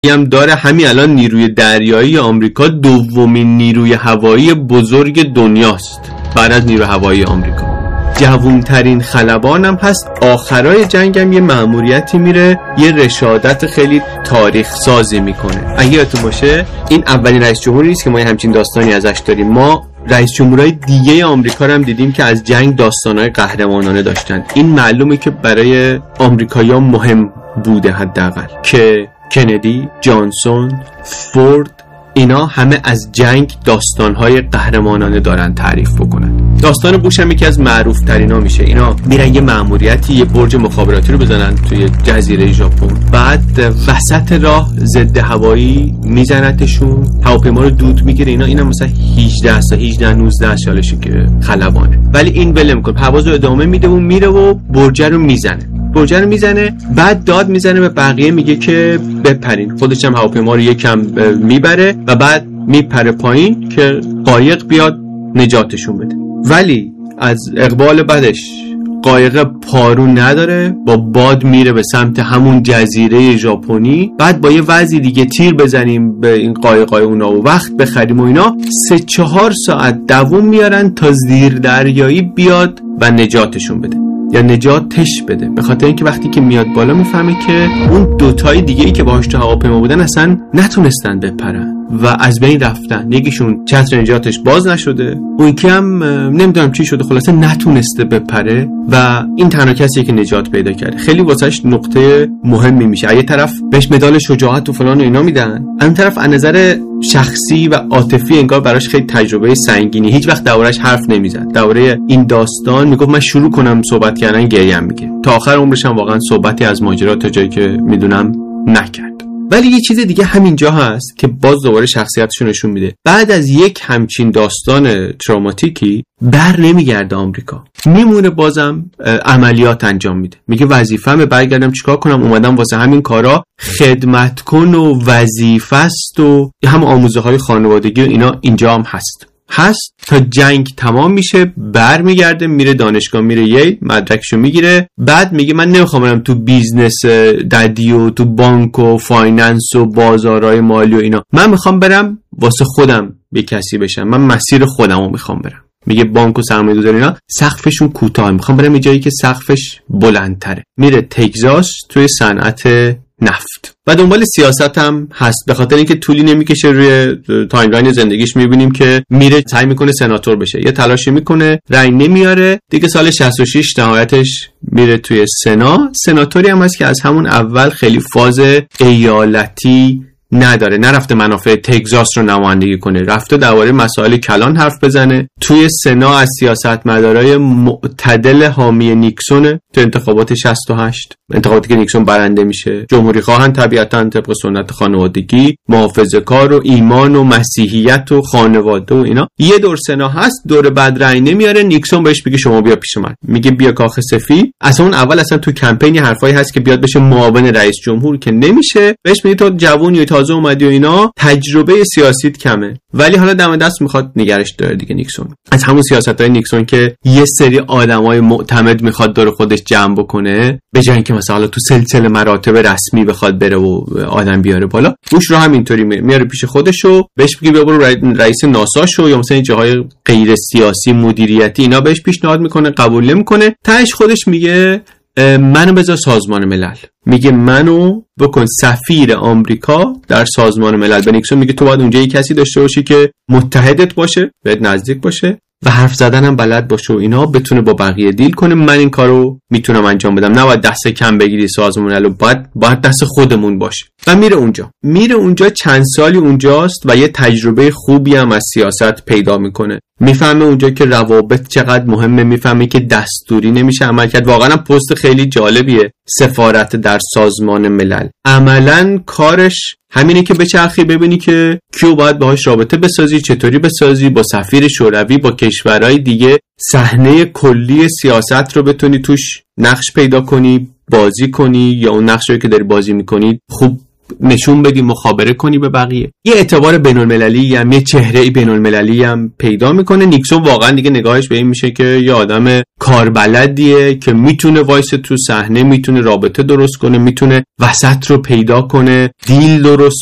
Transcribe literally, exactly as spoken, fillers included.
هم داره. همین الان نیروی دریایی آمریکا دومین نیروی هوایی بزرگ دنیاست بعد از نیروی هوایی آمریکا. جوانترین خلبان هم هست. آخرای جنگ هم یه مأموریتی میره یه رشادت خیلی تاریخ سازی میکنه. اگه یادتون باشه این اولین رئیس جمهوری نیست که ما همچین داستانی ازش داریم. ما رئیس جمهورهای دیگه آمریکا رو هم دیدیم که از جنگ داستانهای قهرمانانه داشتن. این معلومه که برای آمریکایی‌ها مهم بوده حداقل که کندی، جانسون، فورد اینا همه از جنگ داستانهای قهرمانانه دارن تعریف بکنن. داستان بوش هم یکی از معروف ترینا میشه. اینا میرن یه مأموریتی یه برج مخابراتی رو بزنن توی جزیره ژاپن، بعد وسط راه ضد هوایی میزنتشون، هواپیما رو دود میگیره. اینا اینا مثلا هجده سال هجده نوزده سالشه که خلبانه، ولی این بله میکنه پرواز رو ادامه میده و میره و برج رو میزنه. برج رو میزنه، بعد داد میزنه به بقیه میگه که بپرین. خودش هم هواپیما رو یکم میبره و بعد میپره پایین که قایق بیاد نجاتشون بده. ولی از اقبال بعدش قایق پارو نداره، با باد میره به سمت همون جزیره ژاپنی. بعد با یه وضعی دیگه تیر بزنیم به این قایقای اونا و وقت بخریم و اینا، سه چهار ساعت دووم میارن تا زیر دریایی بیاد و نجاتشون بده یا نجاتش بده. به خاطر اینکه وقتی که میاد بالا میفهمه که اون دوتای دیگه ای که باهاش تو هواپیما بودن اصلا نتونستن بپرن و از بین رفتن. یکیشون چتر نجاتش باز نشده، اون که هم نمیدونم چی شده، خلاصه نتونسته بپره و این تنها کسیه که نجات پیدا کرده. خیلی واسش نقطه مهمی میشه. از یه طرف بهش مدال شجاعت و فلان و اینا میدن، از اون طرف از نظر شخصی و عاطفی انگار براش خیلی تجربه سنگینی. هیچ وقت دربارش حرف نمیزد. درباره این داستان میگفت من شروع کنم صحبت کردن گریم میگه. تا آخر عمرش هم واقعا صحبتی از ماجرا تا جایی که میدونم نکرد. ولی یه چیز دیگه همینجا هست که باز دوباره شخصیتشو نشون میده. بعد از یک همچین داستان تروماتیکی بر نمیگرده آمریکا، میمونه بازم عملیات انجام میده. میگه وظیفه‌مه برگردم چیکار کنم، اومدم واسه همین کارا خدمت کن و وظیفه است و هم آموزه های خانوادگی و اینا اینجا هم هست هست تا جنگ تمام میشه. برمیگرده میره دانشگاه، میره ییل، مدرکشو میگیره. بعد میگه من نمیخوام برم تو بیزنس ددی و تو بانک و فایننس و بازارهای مالی و اینا، من میخوام برم واسه خودم یه کسی بشم، من مسیر خودمو میخوام برم. میگه بانک و سرمایه‌گذاری اینا سقفشون کوتاه، میخوام برم یه جایی که سقفش بلندتره. میره تگزاس توی صنعت نفت و دنبال سیاست هم هست. به خاطر اینکه طولی نمیکشه روی تایملاین زندگیش میبینیم که میره سعی میکنه سناتور بشه، یه تلاشی میکنه رأی نمیاره دیگه. سال شصت و شش نهایتش میره توی سنا. سناتوری هم هست که از همون اول خیلی فاز ایالتی نداره، نرفته منافع تگزاس رو نمایندگی کنه، رفته درباره مسائل کلان حرف بزنه. توی سنا از سیاستمدارای معتدل حامی نیکسونه. تو انتخابات شصت و هشت انتخاباتی که نیکسون برنده میشه، جمهوری خواهن طبیعتاً طبق سنت خانوادگی، محافظه‌کار و ایمان و مسیحیت و خانواده و اینا. یه دور سنا هست، دور بعد رأی نمیاره. نیکسون بهش میگه شما بیا پیش من، میگه بیا کاخ سفید. اصلا اون اول اصلا تو کمپین حرفایی هست که بیاد بشه معاون رئیس جمهور که نمیشه. بهش میگه تو جوونی، تازه اومدی و اینا، تجربه سیاسیت کمه، ولی حالا دم دست میخواد نگرش داره دیگه. نیکسون از همون سیاست‌های نیکسون که یه سری آدمای معتمد میخواد دور خودش جمع بکنه، به جای اینکه مثلا تو سلسله مراتب رسمی بخواد بره و آدم بیاره بالا، بوش رو هم اینطوری میاره پیش خودشو، بهش میگه بیا برو رئیس ناسا شو یا مثلا جاهای غیر سیاسی مدیریتی اینا بهش پیشنهاد میکنه، قبول نمیکنه. تهش خودش میگه منو بذار سازمان ملل، میگه منو بکن سفیر آمریکا در سازمان ملل. به نیکسون میگه تو باید اونجا یه کسی داشته باشی که متحدت باشه، بهت نزدیک باشه و حرف زدن هم بلد باشه و اینا، بتونه با بقیه دیل کنه. من این کارو میتونم انجام بدم، نباید دست کم بگیری سازمان ملل، باید باید دست خودمون باشه. و میره اونجا میره اونجا چند سالی اونجاست و یه تجربه خوبی هم از سیاست پیدا میکنه. میفهمه اونجا که روابط چقدر مهمه، میفهمه که دستوری نمیشه عمل کرد. واقعا پست خیلی جالبیه سفارت در سازمان ملل. عملاً کارش همینه که بچرخی ببینی که کیو باید باهاش رابطه بسازی، چطوری بسازی، با سفیر شوروی، با کشورهای دیگه، صحنه کلی سیاست رو بتونی توش نقش پیدا کنی، بازی کنی یا اون نقشی که داری بازی میکنی خوب نشون بدی، مخابره کنی به بقیه. یه اعتبار بین‌المللی هم، یه چهره بین‌المللی هم پیدا میکنه. نیکسون واقعا دیگه نگاهش به این میشه که یه آدم کاربلدیه که میتونه وایس تو صحنه، میتونه رابطه درست کنه، میتونه وسط رو پیدا کنه، دیل درست